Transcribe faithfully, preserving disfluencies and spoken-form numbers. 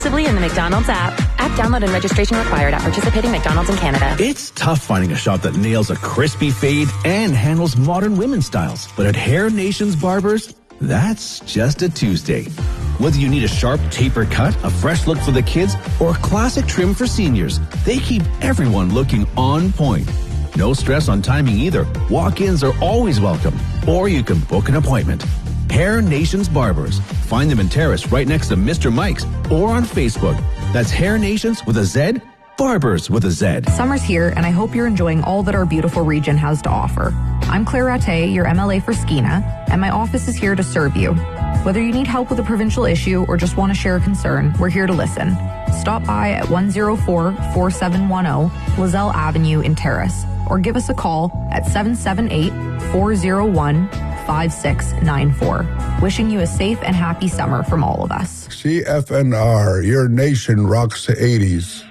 Exclusively in the McDonald's app. App download and registration required at participating McDonald's in Canada. It's tough finding a shop that nails a crispy fade and handles modern women's styles. But at Hair Nations Barbers, that's just a Tuesday. Whether you need a sharp taper cut, a fresh look for the kids, or a classic trim for seniors, they keep everyone looking on point. No stress on timing either. Walk-ins are always welcome. Or you can book an appointment. Hair Nations Barbers. Find them in Terrace right next to Mister Mike's or on Facebook. That's Hair Nations with a Z, Barbers with a Z. Summer's here, and I hope you're enjoying all that our beautiful region has to offer. I'm Claire Rattay, your M L A for Skeena, and my office is here to serve you. Whether you need help with a provincial issue or just want to share a concern, we're here to listen. Stop by at one oh four, four seven one oh Lozelle Avenue in Terrace, or give us a call at seven seven eight, four oh one, five six nine four. Wishing you a safe and happy summer from all of us. C F N R, your nation rocks the eighties.